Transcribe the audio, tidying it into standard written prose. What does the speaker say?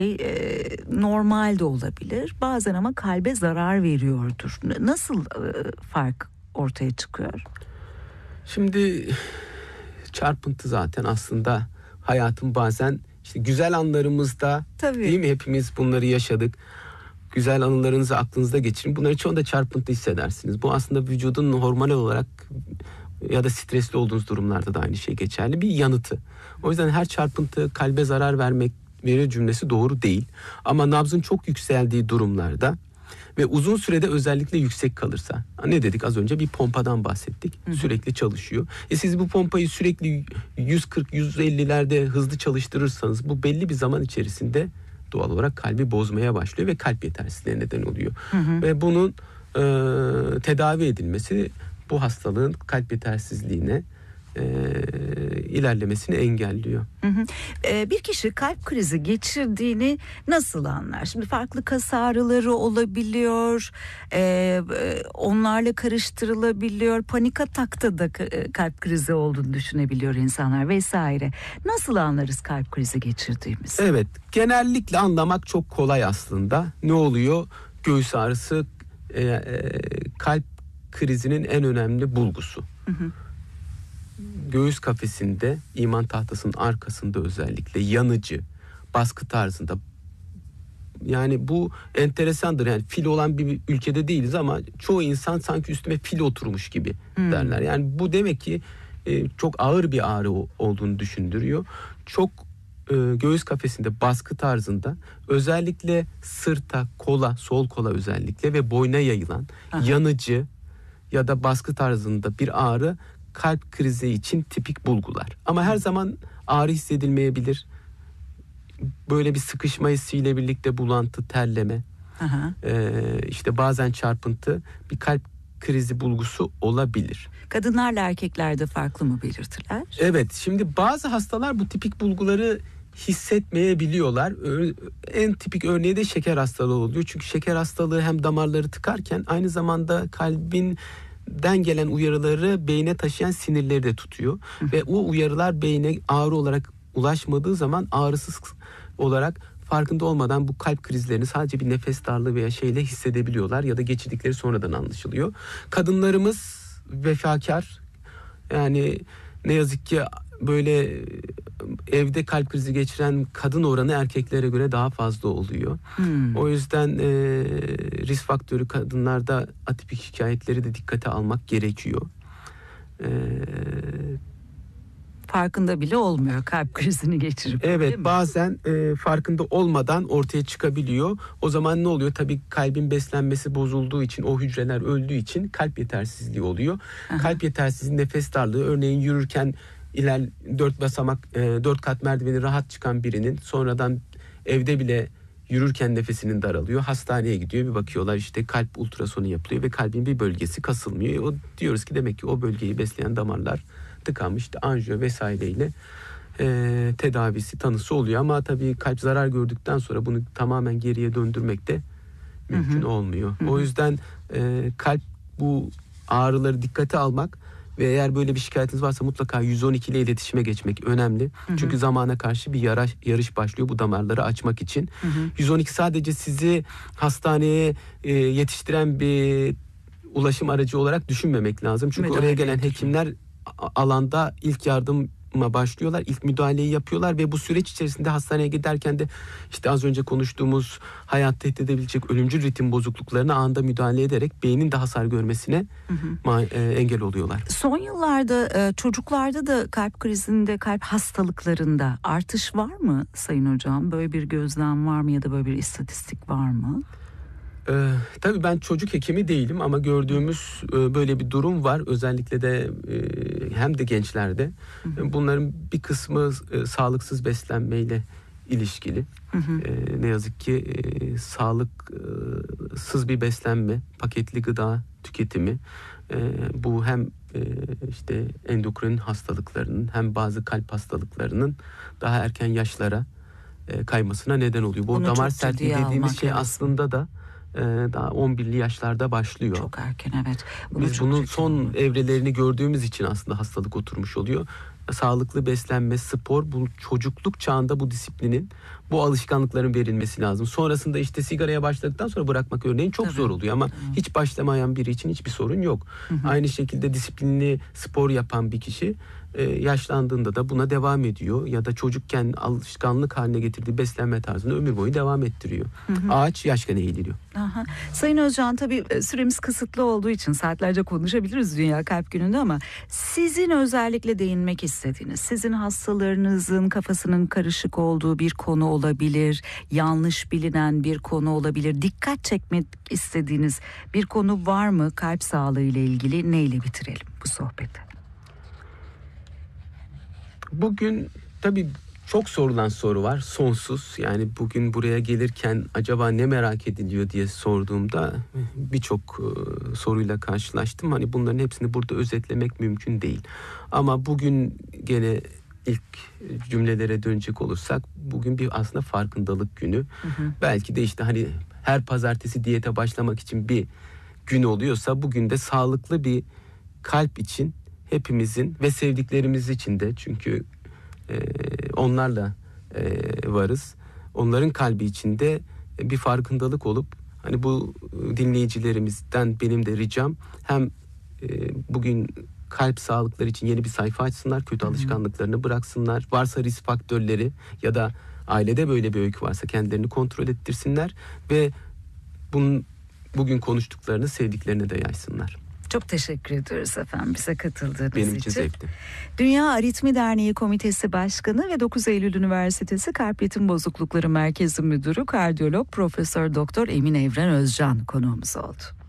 normal de olabilir. Bazen ama kalbe zarar veriyordur. Nasıl fark ortaya çıkıyor? Şimdi çarpıntı zaten aslında hayatın bazen işte güzel anlarımızda, Tabii. değil mi, hepimiz bunları yaşadık. Güzel anılarınızı aklınızda geçirin. Bunların çoğunda çarpıntı hissedersiniz. Bu aslında vücudun hormonal olarak ya da stresli olduğunuz durumlarda da aynı şey geçerli bir yanıtı. O yüzden her çarpıntı kalbe zarar verir cümlesi doğru değil. Ama nabzın çok yükseldiği durumlarda ve uzun sürede özellikle yüksek kalırsa, ne dedik az önce, bir pompadan bahsettik. Sürekli çalışıyor. Siz bu pompayı sürekli 140-150'lerde hızlı çalıştırırsanız bu belli bir zaman içerisinde doğal olarak kalbi bozmaya başlıyor ve kalp yetersizliğine neden oluyor. Ve bunun tedavi edilmesi bu hastalığın kalp yetersizliğine ilerlemesini engelliyor. Bir kişi kalp krizi geçirdiğini nasıl anlar? Şimdi farklı kas ağrıları olabiliyor, onlarla karıştırılabiliyor, panik atakta da kalp krizi olduğunu düşünebiliyor insanlar vesaire. Nasıl anlarız kalp krizi geçirdiğimizi? Evet, genellikle anlamak çok kolay aslında. Ne oluyor? Göğüs ağrısı kalp krizinin en önemli bulgusu. Göğüs kafesinde, iman tahtasının arkasında özellikle yanıcı, baskı tarzında. Yani bu enteresandır. Yani fil olan bir ülkede değiliz ama çoğu insan sanki üstüme fil oturmuş gibi derler. Yani bu demek ki çok ağır bir ağrı olduğunu düşündürüyor. Çok göğüs kafesinde baskı tarzında, özellikle sırta, kola, sol kola özellikle ve boyna yayılan yanıcı ya da baskı tarzında bir ağrı kalp krizi için tipik bulgular. Ama her zaman ağrı hissedilmeyebilir. Böyle bir sıkışma hissiyle birlikte bulantı, terleme, işte bazen çarpıntı bir kalp krizi bulgusu olabilir. Kadınlarla erkeklerde farklı mı belirtiler? Evet, şimdi bazı hastalar bu tipik bulguları hissetmeyebiliyorlar. En tipik örneği de şeker hastalığı oluyor. Çünkü şeker hastalığı hem damarları tıkarken aynı zamanda kalbinden gelen uyarıları beyne taşıyan sinirleri de tutuyor. Ve o uyarılar beyne ağrı olarak ulaşmadığı zaman ağrısız olarak farkında olmadan bu kalp krizlerini sadece bir nefes darlığı veya şeyle hissedebiliyorlar ya da geçirdikleri sonradan anlaşılıyor. Kadınlarımız vefakar, yani ne yazık ki böyle evde kalp krizi geçiren kadın oranı erkeklere göre daha fazla oluyor. O yüzden risk faktörü kadınlarda atipik şikayetleri de dikkate almak gerekiyor. Farkında bile olmuyor kalp krizini geçirip. Evet, bazen farkında olmadan ortaya çıkabiliyor. O zaman ne oluyor? Tabii kalbin beslenmesi bozulduğu için, o hücreler öldüğü için kalp yetersizliği oluyor. Kalp yetersizliği, nefes darlığı, örneğin yürürken 4 kat merdiveni rahat çıkan birinin sonradan evde bile yürürken nefesinin daralıyor. Hastaneye gidiyor, bir bakıyorlar işte kalp ultrasonu yapılıyor ve kalbin bir bölgesi kasılmıyor. Diyoruz ki demek ki o bölgeyi besleyen damarlar tıkanmış, işte anjiyo vesaireyle tedavisi, tanısı oluyor. Ama tabii kalp zarar gördükten sonra bunu tamamen geriye döndürmek de mümkün olmuyor. O yüzden kalp bu ağrıları dikkate almak ve eğer böyle bir şikayetiniz varsa mutlaka 112 ile iletişime geçmek önemli. Çünkü zamana karşı bir yarış başlıyor bu damarları açmak için. 112 sadece sizi hastaneye yetiştiren bir ulaşım aracı olarak düşünmemek lazım. Çünkü oraya gelen hekimler alanda ilk yardıma başlıyorlar. İlk müdahaleyi yapıyorlar ve bu süreç içerisinde hastaneye giderken de işte az önce konuştuğumuz hayat tehdit edebilecek ölümcül ritim bozukluklarına anında müdahale ederek beynin de hasar görmesine engel oluyorlar. Son yıllarda çocuklarda da kalp krizinde, kalp hastalıklarında artış var mı Sayın Hocam? Böyle bir gözlem var mı ya da böyle bir istatistik var mı? Tabii ben çocuk hekimi değilim ama gördüğümüz böyle bir durum var. Özellikle de hem de gençlerde. Bunların bir kısmı sağlıksız beslenmeyle ilişkili. Ne yazık ki sağlıksız bir beslenme, paketli gıda tüketimi. Bu hem işte endokrin hastalıklarının hem bazı kalp hastalıklarının daha erken yaşlara kaymasına neden oluyor. Bu damar sertliği dediğimiz şey aslında da daha 11'li yaşlarda başlıyor. Çok erken, evet. Biz bunun son evrelerini gördüğümüz için aslında hastalık oturmuş oluyor. Sağlıklı beslenme, spor, bu çocukluk çağında bu disiplinin bu alışkanlıkların verilmesi lazım. Sonrasında işte sigaraya başladıktan sonra bırakmak örneğin çok zor oluyor ama hiç başlamayan biri için hiçbir sorun yok. Aynı şekilde disiplinli spor yapan bir kişi yaşlandığında da buna devam ediyor ya da çocukken alışkanlık haline getirdiği beslenme tarzını ömür boyu devam ettiriyor. Ağaç yaşken eğiliyor. Aha. Sayın Özcan, tabii süremiz kısıtlı olduğu için saatlerce konuşabiliriz Dünya Kalp Günü'nde ama sizin özellikle değinmek istediğiniz, sizin hastalarınızın kafasının karışık olduğu bir konu olabilir, yanlış bilinen bir konu olabilir, dikkat çekmek istediğiniz bir konu var mı kalp sağlığı ile ilgili? Neyle bitirelim bu sohbeti? Bugün tabii çok sorulan soru var, sonsuz. Yani bugün buraya gelirken acaba ne merak ediliyor diye sorduğumda birçok soruyla karşılaştım. Hani bunların hepsini burada özetlemek mümkün değil. Ama bugün gene ilk cümlelere dönecek olursak bugün bir aslında farkındalık günü. Belki de işte hani her pazartesi diyete başlamak için bir gün oluyorsa bugün de sağlıklı bir kalp için hepimizin ve sevdiklerimiz için de, çünkü onlarla varız. Onların kalbi içinde bir farkındalık olup hani bu dinleyicilerimizden benim de ricam hem bugün kalp sağlıkları için yeni bir sayfa açsınlar, kötü alışkanlıklarını bıraksınlar. Varsa risk faktörleri ya da ailede böyle bir öykü varsa kendilerini kontrol ettirsinler ve bugün konuştuklarını sevdiklerine de yaysınlar. Çok teşekkür ediyoruz efendim bize katıldığınız için. Benim için zevkti. Dünya Aritmi Derneği Komitesi Başkanı ve 9 Eylül Üniversitesi Kalp Ritim Bozuklukları Merkezi Müdürü Kardiyolog Profesör Doktor Emin Evren Özcan konuğumuz oldu.